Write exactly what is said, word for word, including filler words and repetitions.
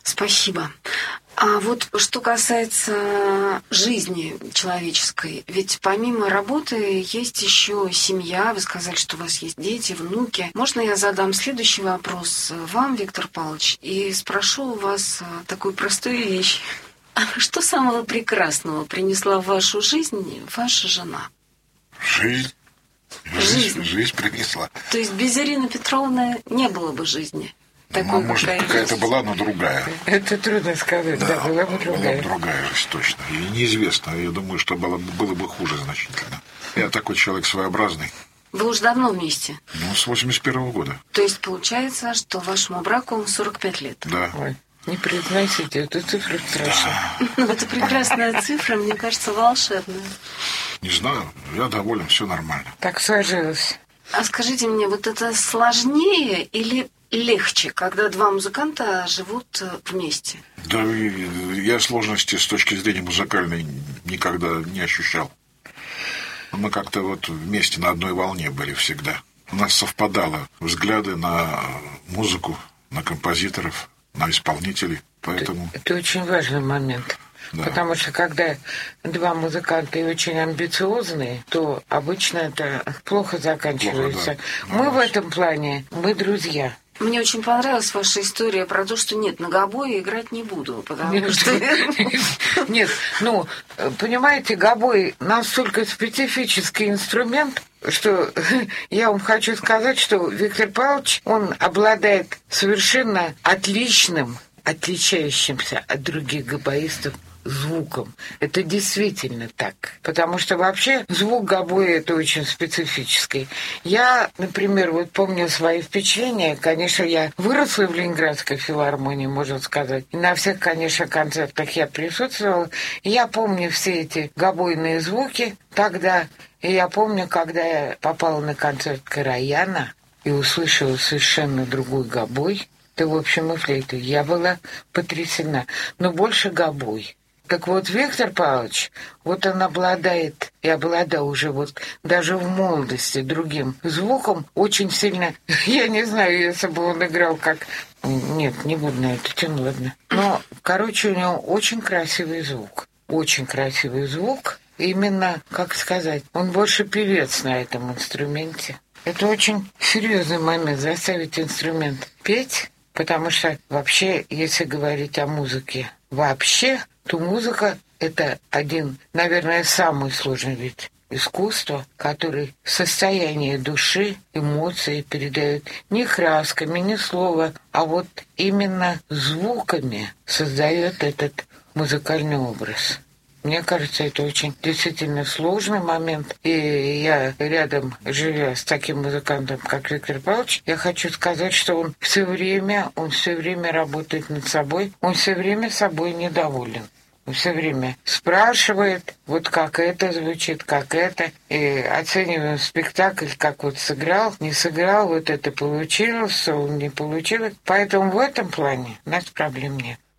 Спасибо. А вот что касается жизни человеческой, ведь помимо работы есть еще семья. Вы сказали, что у вас есть дети, внуки. Можно я задам следующий вопрос вам, Виктор Павлович, и спрошу у вас такую простую вещь. Что самого прекрасного принесла в вашу жизнь ваша жена? Жизнь. Жизнь, жизнь. жизнь принесла. То есть без Ирины Петровны не было бы жизни? Такой, ну, может, какая-то была, но другая. Это трудно сказать, да, да была бы другая. Была бы другая жизнь, точно. И неизвестно, я думаю, что было, было бы хуже значительно. Я такой человек своеобразный. Вы уже давно вместе? Ну, с восемьдесят первого года. То есть получается, что вашему браку сорок пять лет? Да. Ой, не произносите, эту цифру страшно. Да. Ну, это прекрасная цифра, мне кажется, волшебная. Не знаю, я доволен, все нормально. Так сложилось. А скажите мне, вот это сложнее или легче, когда два музыканта живут вместе? Да, я сложности с точки зрения музыкальной никогда не ощущал. Мы как-то вот вместе на одной волне были всегда. У нас совпадало взгляды на музыку, на композиторов, на исполнителей, поэтому... Это, это очень важный момент. Да. Потому что когда два музыканта и очень амбициозные, то обычно это плохо заканчивается. Плохо, да. Мы в этом плане, мы друзья. Мне очень понравилась ваша история про то, что нет, на гобое играть не буду, потому нет, что... Нет, ну, понимаете, гобой настолько специфический инструмент, что я вам хочу сказать, что Виктор Павлович, он обладает совершенно отличным, отличающимся от других гобоистов звуком. Это действительно так. Потому что вообще звук гобоя это очень специфический. Я, например, вот помню свои впечатления. Конечно, я выросла в Ленинградской филармонии, можно сказать. И на всех, конечно, концертах я присутствовала. И я помню все эти гобойные звуки тогда. И я помню, когда я попала на концерт Караяна и услышала совершенно другой гобой, то, в общем, и флейту. Я была потрясена. Но больше гобой. Так вот, Виктор Павлович, вот он обладает, и обладал уже вот даже в молодости другим звуком, очень сильно, я не знаю, если бы он играл как... Нет, не буду на эту тему, ладно. Но, короче, у него очень красивый звук. Очень красивый звук. Именно, как сказать, он больше певец на этом инструменте. Это очень серьезный момент, заставить инструмент петь, потому что вообще, если говорить о музыке, вообще... то музыка — это один, наверное, самый сложный вид искусства, который состояние души, эмоции передает не красками, не слово, а вот именно звуками создает этот музыкальный образ. Мне кажется, это очень действительно сложный момент. И я рядом, живя с таким музыкантом, как Виктор Павлович, я хочу сказать, что он все время, он все время работает над собой, он все время собой недоволен. Он все время спрашивает, вот как это звучит, как это, и оцениваем спектакль, как вот сыграл, не сыграл, вот это получилось, он не получилось. Поэтому в этом плане у нас проблем нет.